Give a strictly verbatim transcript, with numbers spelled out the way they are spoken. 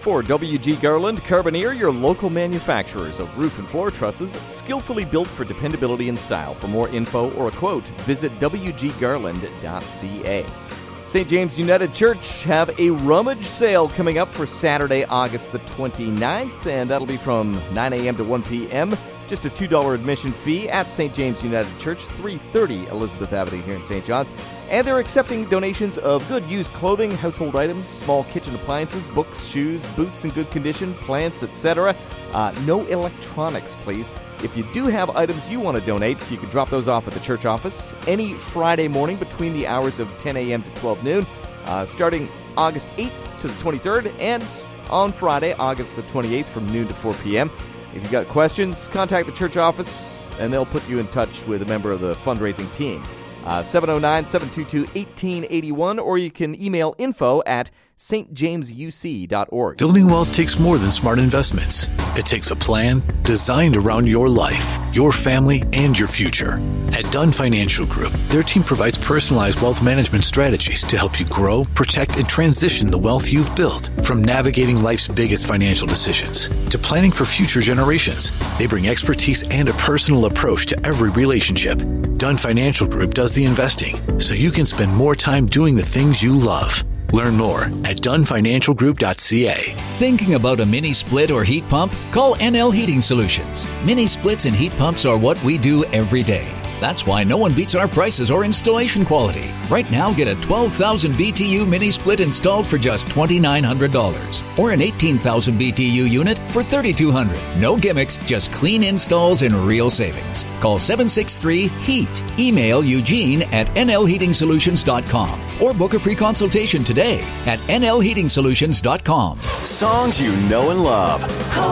For W G Garland, Carboneer, your local manufacturers of roof and floor trusses, skillfully built for dependability and style. For more info or a quote, visit w g garland dot c a. Saint James United Church have a rummage sale coming up for Saturday, August the twenty-ninth, and that'll be from nine a.m. to one p.m. Just a two dollars admission fee at Saint James United Church, three thirty Elizabeth Avenue here in Saint John's. And they're accepting donations of good used clothing, household items, small kitchen appliances, books, shoes, boots in good condition, plants, et cetera. Uh, no electronics, please. If you do have items you want to donate, you can drop those off at the church office any Friday morning between the hours of ten a.m. to twelve noon, uh, starting August eighth to the twenty-third, and on Friday, August the twenty-eighth from noon to four p.m. If you've got questions, contact the church office, and they'll put you in touch with a member of the fundraising team. Uh, seven oh nine, seven two two, one eight eight one, or you can email info at s t james u c dot org. Building wealth takes more than smart investments. It takes a plan designed around your life, your family, and your future. At Dunn Financial Group, their team provides personalized wealth management strategies to help you grow, protect, and transition the wealth you've built. From navigating life's biggest financial decisions to planning for future generations, they bring expertise and a personal approach to every relationship. Dunn Financial Group does the investing so you can spend more time doing the things you love. Learn more at dun financial group dot c a. Thinking about a mini split or heat pump? Call N L Heating Solutions. Mini splits and heat pumps are what we do every day. That's why no one beats our prices or installation quality. Right now, get a twelve thousand B T U mini split installed for just two thousand nine hundred dollars or an eighteen thousand B T U unit for three thousand two hundred dollars. No gimmicks, just clean installs and real savings. Call seven six three HEAT. Email Eugene at n l heating solutions dot com or book a free consultation today at n l heating solutions dot com. Songs you know and love. Call